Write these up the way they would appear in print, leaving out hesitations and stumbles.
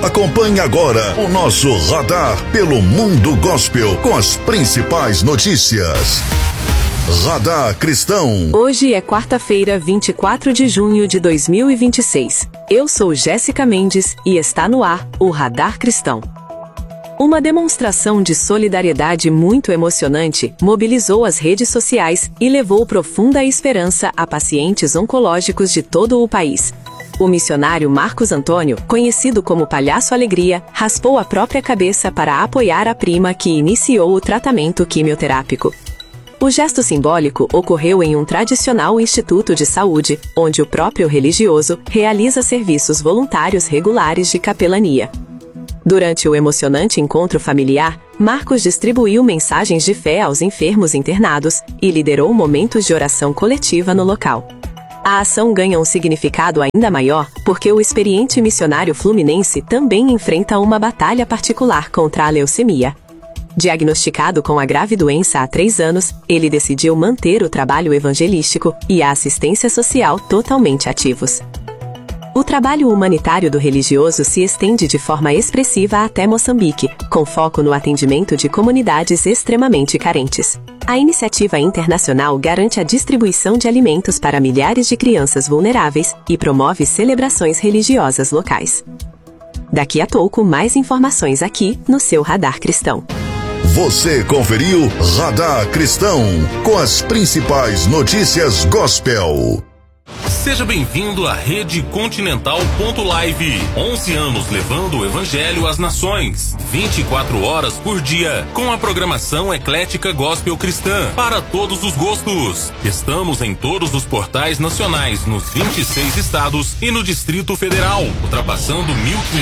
Acompanhe agora o nosso radar pelo mundo gospel com as principais notícias. Radar Cristão. Hoje é quarta-feira, 24 de junho de 2026. Eu sou Jéssica Mendes e está no ar o Radar Cristão. Uma demonstração de solidariedade muito emocionante mobilizou as redes sociais e levou profunda esperança a pacientes oncológicos de todo o país. O missionário Marcos Antônio, conhecido como Palhaço Alegria, raspou a própria cabeça para apoiar a prima que iniciou o tratamento quimioterápico. O gesto simbólico ocorreu em um tradicional instituto de saúde, onde o próprio religioso realiza serviços voluntários regulares de capelania. Durante o emocionante encontro familiar, Marcos distribuiu mensagens de fé aos enfermos internados e liderou momentos de oração coletiva no local. A ação ganha um significado ainda maior porque o experiente missionário fluminense também enfrenta uma batalha particular contra a leucemia. Diagnosticado com a grave doença há 3 anos, ele decidiu manter o trabalho evangelístico e a assistência social totalmente ativos. O trabalho humanitário do religioso se estende de forma expressiva até Moçambique, com foco no atendimento de comunidades extremamente carentes. A iniciativa internacional garante a distribuição de alimentos para milhares de crianças vulneráveis e promove celebrações religiosas locais. Daqui a pouco, mais informações aqui no seu Radar Cristão. Você conferiu Radar Cristão com as principais notícias gospel. Seja bem-vindo à Rede Continental.live. 11 anos levando o Evangelho às nações. 24 horas por dia, com a programação eclética gospel cristã para todos os gostos. Estamos em todos os portais nacionais, nos 26 estados e no Distrito Federal, ultrapassando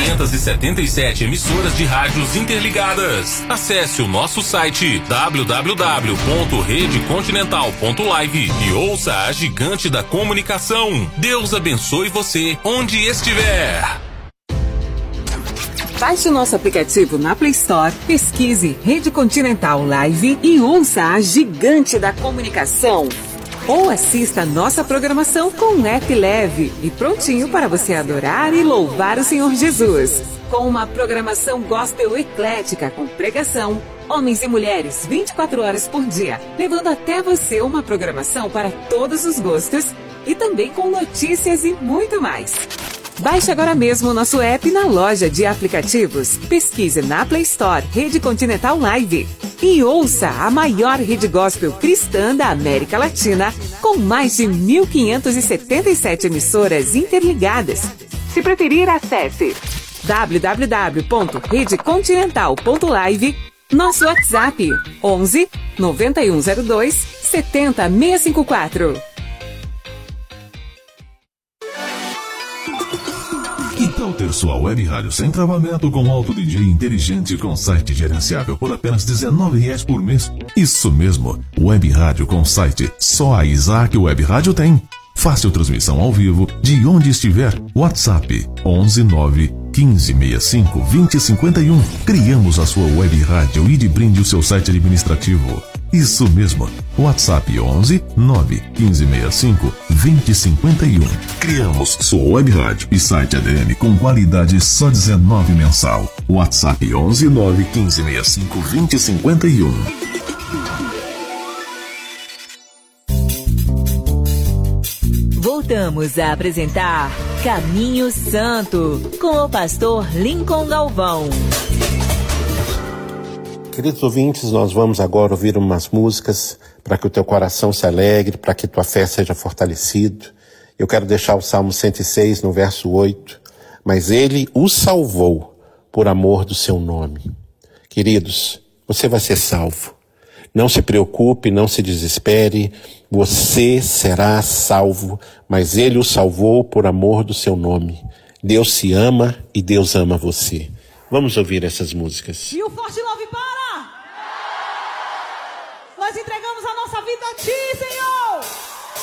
1.577 emissoras de rádios interligadas. Acesse o nosso site www.redecontinental.live e ouça a gigante da comunicação. Deus abençoe você onde estiver. Baixe o nosso aplicativo na Play Store, pesquise Rede Continental Live e ouça a gigante da comunicação. Ou assista a nossa programação com um app leve e prontinho para você adorar e louvar o Senhor Jesus. Com uma programação gospel eclética com pregação, homens e mulheres 24 horas por dia, levando até você uma programação para todos os gostos e também com notícias e muito mais. Baixe agora mesmo o nosso app na loja de aplicativos. Pesquise na Play Store Rede Continental Live e ouça a maior rede gospel cristã da América Latina, com mais de 1.577 emissoras interligadas. Se preferir, acesse www.redecontinental.live, nosso WhatsApp 11 9102 70654. Que tal ter sua web rádio sem travamento com alto DJ inteligente com site gerenciável por apenas R$19 por mês? Isso mesmo, web rádio com site só a Isaac Web Rádio tem. Fácil transmissão ao vivo de onde estiver. WhatsApp 11 9 1565 2051. Criamos a sua web rádio e de brinde o seu site administrativo. Isso mesmo, WhatsApp 11 9 1565 2051. Criamos sua web rádio e site ADM com qualidade só R$19 mensal. WhatsApp 11 9 1565 2051. Voltamos a apresentar Caminho Santo, com o pastor Lincoln Galvão. Queridos ouvintes, nós vamos agora ouvir umas músicas para que o teu coração se alegre, para que tua fé seja fortalecida. Eu quero deixar o Salmo 106 no verso 8. Mas ele o salvou por amor do seu nome. Queridos, você vai ser salvo. Não se preocupe, não se desespere, você será salvo, mas ele o salvou por amor do seu nome. Deus se ama e Deus ama você. Vamos ouvir essas músicas. E o Forte Love para! Nós entregamos a nossa vida a Ti, Senhor!